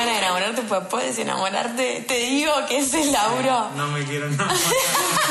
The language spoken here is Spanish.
ganas de enamorarte, pues puedes enamorarte. Te digo que ese es el laburo. No me quiero enamorar.